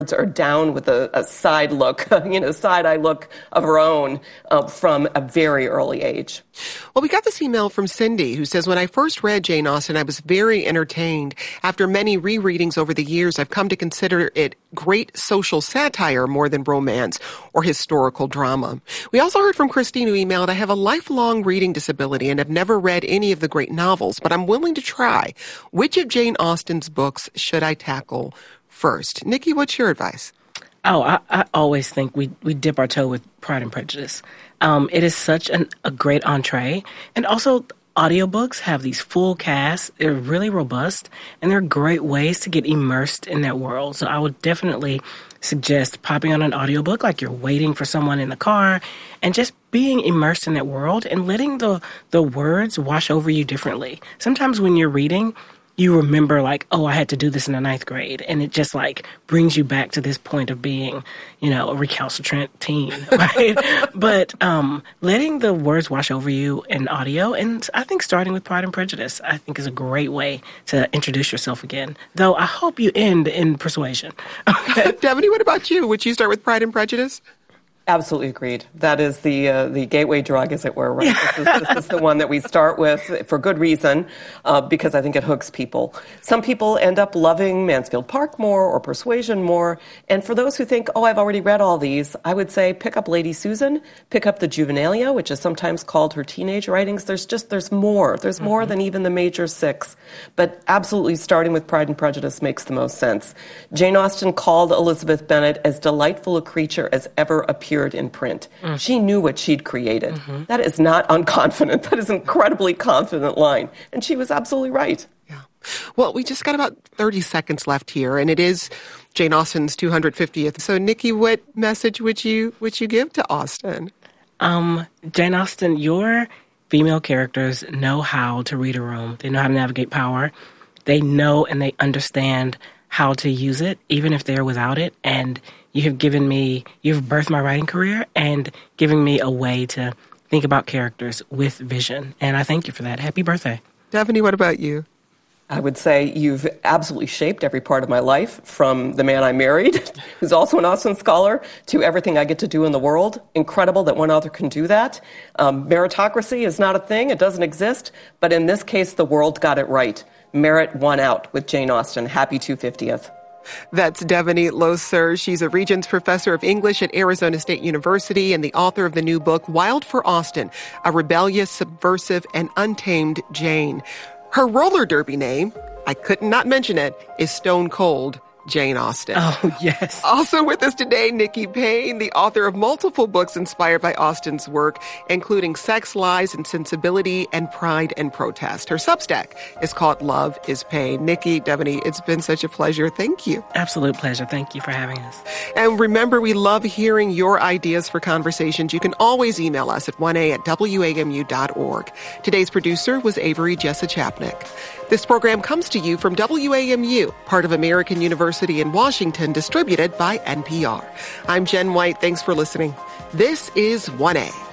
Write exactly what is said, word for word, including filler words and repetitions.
are down with a, a side look, you know, side-eye look of her own uh, from a very early age. Well, we got this email from Cindy who says, when I first read Jane Austen, I was very entertained. After many rereadings over the years, I've come to consider it great social satire more than romance or historical drama. We also heard from Christine who emailed, I have a lifelong reading disability and have never read any of the great novels, but I'm willing to try. Which of Jane Austen's books should I tackle first? Nikki, what's your advice? Oh, I, I always think we, we dip our toe with Pride and Prejudice. Um, it is such an, a great entree. And also, audiobooks have these full casts. They're really robust, and they're great ways to get immersed in that world. So I would definitely suggest popping on an audiobook like you're waiting for someone in the car and just being immersed in that world and letting the, the words wash over you differently. Sometimes when you're reading, you remember like, oh, I had to do this in the ninth grade. And it just like brings you back to this point of being, you know, a recalcitrant teen, right? But um, letting the words wash over you in audio, and I think starting with Pride and Prejudice, I think is a great way to introduce yourself again. Though I hope you end in Persuasion. Okay. Devaney, what about you? Would you start with Pride and Prejudice? Absolutely agreed. That is the uh, the gateway drug, as it were, right? This is, this is the one that we start with for good reason, uh, because I think it hooks people. Some people end up loving Mansfield Park more or Persuasion more. And for those who think, oh, I've already read all these, I would say pick up Lady Susan, pick up the Juvenilia, which is sometimes called her teenage writings. There's just, there's more. There's mm-hmm. more than even the major six. But absolutely starting with Pride and Prejudice makes the most sense. Jane Austen called Elizabeth Bennet as delightful a creature as ever appeared in print. Mm. She knew what she'd created. Mm-hmm. That is not unconfident. That is an incredibly confident line. And she was absolutely right. Yeah. Well, we just got about thirty seconds left here, and it is Jane Austen's two hundred fiftieth. So, Nikki, what message would you would you give to Austen? Um, Jane Austen, your female characters know how to read a room. They know how to navigate power. They know and they understand how to use it, even if they're without it. And you have given me, you've birthed my writing career and given me a way to think about characters with vision. And I thank you for that. Happy birthday. Devaney, what about you? I would say you've absolutely shaped every part of my life, from the man I married, who's also an Austen scholar, to everything I get to do in the world. Incredible that one author can do that. Um, meritocracy is not a thing. It doesn't exist. But in this case, the world got it right. Merit won out with Jane Austen. Happy two hundred fiftieth. That's Devaney Loeser. She's a Regents Professor of English at Arizona State University and the author of the new book, Wild for Austen, A Rebellious, Subversive, and Untamed Jane. Her roller derby name, I could not mention it, is Stone Cold Jane Austen. Oh, yes. Also with us today, Nikki Payne, the author of multiple books inspired by Austen's work, including Sex, Lies, and Sensibility and Pride and Protest. Her Substack is called Love is Pain. Nikki, Devaney, it's been such a pleasure. Thank you. Absolute pleasure. Thank you for having us. And remember, we love hearing your ideas for conversations. You can always email us at one a at w a m u dot org. Today's producer was Avery Jessa Chapnick. This program comes to you from W A M U, part of American University in Washington, distributed by N P R. I'm Jen White. Thanks for listening. This is one A.